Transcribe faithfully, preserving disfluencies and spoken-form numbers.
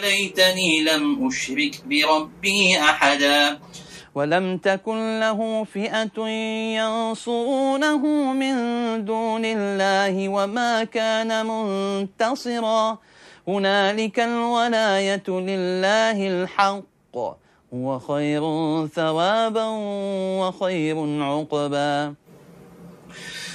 ليتني لم أشرك بربي أحدا ولم تكن له فئة ينصرونه من دون الله وما كان منتصرا هنالك الولاية لله الحق هو خير ثوابا وخير عقبا